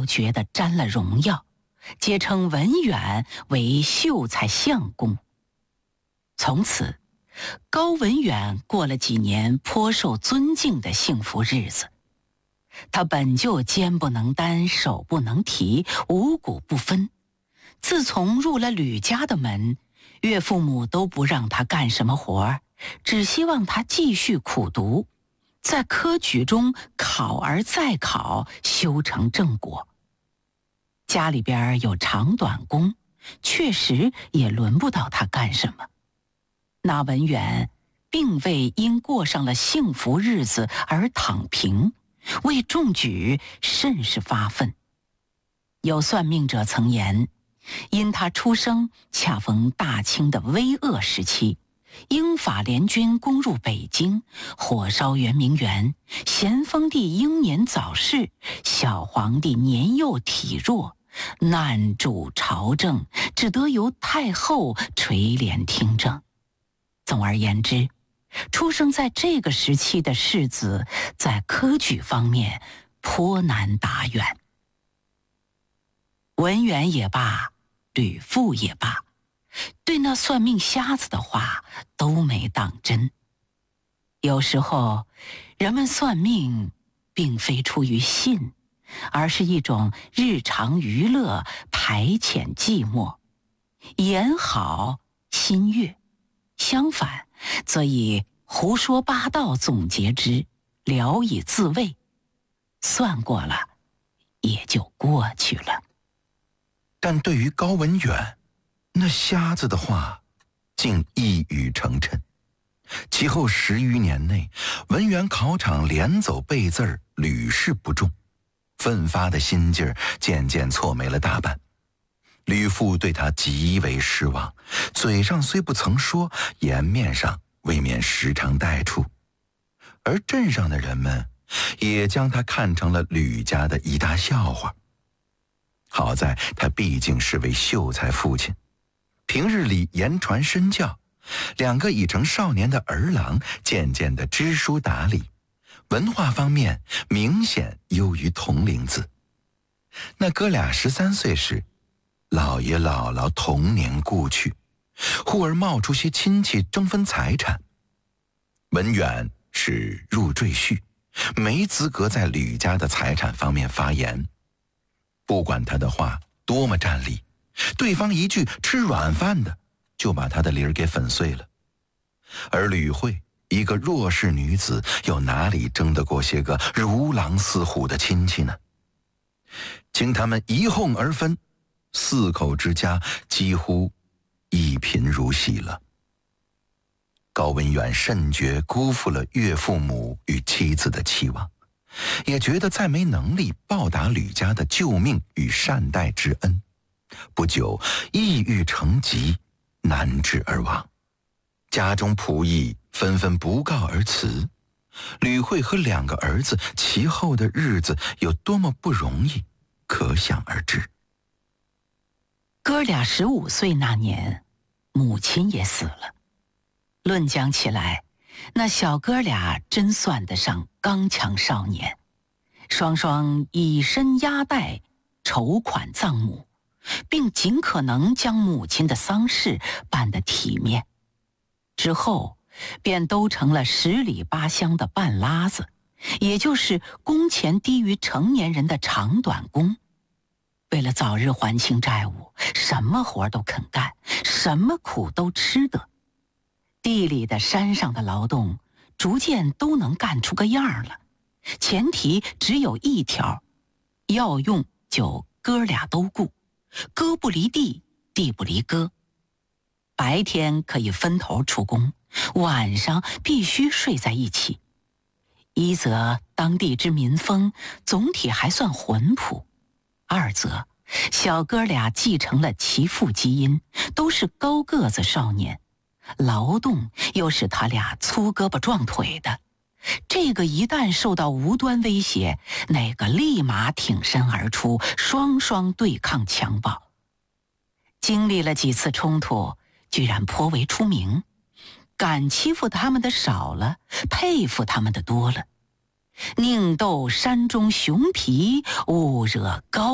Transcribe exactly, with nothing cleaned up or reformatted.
都觉得沾了荣耀，皆称文远为秀才相公。从此，高文远过了几年颇受尊敬的幸福日子。他本就肩不能担，手不能提，五谷不分。自从入了吕家的门，岳父母都不让他干什么活儿，只希望他继续苦读，在科举中考而再考，修成正果。家里边有长短工，确实也轮不到他干什么。那文远并未因过上了幸福日子而躺平，为中举甚是发愤。有算命者曾言，因他出生恰逢大清的危厄时期，英法联军攻入北京，火烧圆明园，咸丰帝英年早逝，小皇帝年幼体弱，难主朝政，只得由太后垂帘听政。总而言之，出生在这个时期的士子，在科举方面颇难达远。文远也罢，吕父也罢，对那算命瞎子的话都没当真。有时候，人们算命并非出于信，而是一种日常娱乐，排遣寂寞，言好心悦。相反，则以胡说八道总结之，聊以自慰。算过了，也就过去了。 但对于高文远，那瞎子的话竟一语成谶。其后十余年内，文远考场连走背字儿，屡试不中，奋发的心劲儿渐渐挫没了大半。吕父对他极为失望，嘴上虽不曾说，颜面上未免时常带出。而镇上的人们也将他看成了吕家的一大笑话。好在他毕竟是位秀才父亲，平日里言传身教，两个已成少年的儿郎渐渐的知书达理，文化方面明显优于同龄子。那哥俩十三岁时，姥爷姥姥同年故去，忽而冒出些亲戚争分财产。文远是入赘婿，没资格在吕家的财产方面发言。不管他的话多么占理，对方一句吃软饭的，就把他的理儿给粉碎了。而吕慧一个弱势女子，又哪里争得过些个如狼似虎的亲戚呢？经他们一哄而分，四口之家几乎一贫如洗了。高文远甚觉辜负了岳父母与妻子的期望，也觉得再没能力报答吕家的救命与善待之恩，不久抑郁成疾，难治而亡。家中仆役纷纷不告而辞，吕慧和两个儿子其后的日子有多么不容易，可想而知。 哥俩十五岁那年，母亲也死了。论讲起来，那小哥俩真算得上刚强少年，双双以身压带，筹款葬母，并尽可能将母亲的丧事办得体面。之后，便都成了十里八乡的半拉子，也就是工钱低于成年人的长短工。为了早日还清债务，什么活都肯干，什么苦都吃得。地里的山上的劳动逐渐都能干出个样了，前提只有一条，要用就哥俩都顾，哥不离地，地不离哥。白天可以分头出工，晚上必须睡在一起。一则当地之民风总体还算浑朴，二则小哥俩继承了其父基因，都是高个子少年，劳动又是他俩粗胳膊壮腿的，这个一旦受到无端威胁，那个立马挺身而出，双双对抗强暴。经历了几次冲突，居然颇为出名，敢欺负他们的少了，佩服他们的多了。宁斗山中熊皮，勿惹高